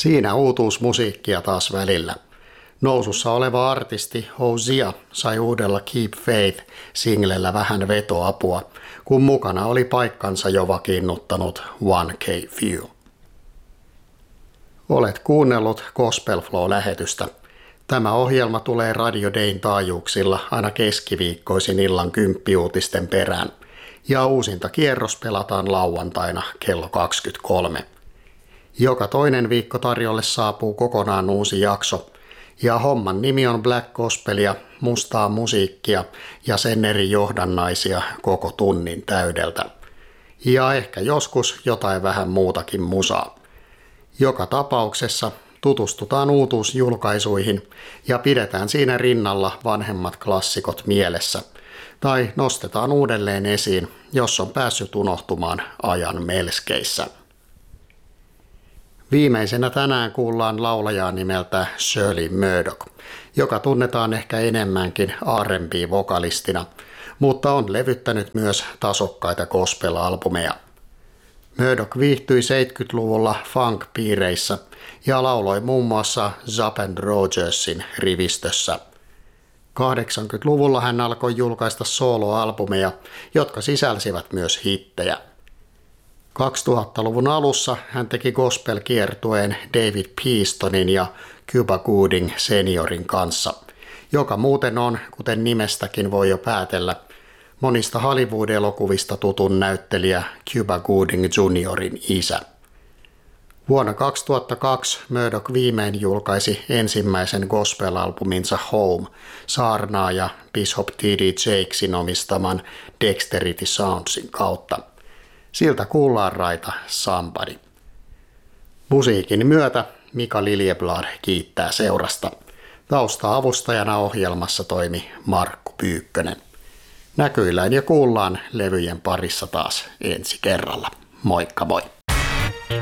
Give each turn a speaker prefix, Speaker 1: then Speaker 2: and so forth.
Speaker 1: Siinä uutuusmusiikkia taas välillä. Nousussa oleva artisti Hosea sai uudella Keep Faith-singlellä vähän vetoapua, kun mukana oli paikkansa jo vakiinnuttanut 1K Phew. Olet kuunnellut Gospel Flow-lähetystä. Tämä ohjelma tulee Radio Dayn taajuuksilla aina keskiviikkoisin illan 10 uutisten perään, ja uusinta kierros pelataan lauantaina kello 23. Joka toinen viikko tarjolle saapuu kokonaan uusi jakso, ja homman nimi on Black Gospelia, mustaa musiikkia ja sen eri johdannaisia koko tunnin täydeltä. Ja ehkä joskus jotain vähän muutakin musaa. Joka tapauksessa tutustutaan uutuusjulkaisuihin ja pidetään siinä rinnalla vanhemmat klassikot mielessä. Tai nostetaan uudelleen esiin, jos on päässyt unohtumaan ajan melskeissä. Viimeisenä tänään kuullaan laulajaa nimeltä Shirley Murdock, joka tunnetaan ehkä enemmänkin R&B-vokalistina, mutta on levyttänyt myös tasokkaita gospel-albumeja. Murdock viihtyi 70-luvulla funk-piireissä ja lauloi muun muassa Zapp & Rogersin rivistössä. 80-luvulla hän alkoi julkaista soloalbumeja, jotka sisälsivät myös hittejä. 2000-luvun alussa hän teki gospel-kiertueen David Peastonin ja Cuba Gooding seniorin kanssa, joka muuten on, kuten nimestäkin voi jo päätellä, monista Hollywood-elokuvista tutun näyttelijä Cuba Gooding Juniorin isä. Vuonna 2002 Murdock viimein julkaisi ensimmäisen gospel-albuminsa Home saarnaaja Bishop T.D. Jakesin omistaman Dexterity Soundsin kautta. Siltä kuullaan raita Somebody. Musiikin myötä Mika Liljeblad kiittää seurasta. Tausta-avustajana ohjelmassa toimi Markku Pyykkönen. Näkyillään ja kuullaan levyjen parissa taas ensi kerralla. Moikka moi!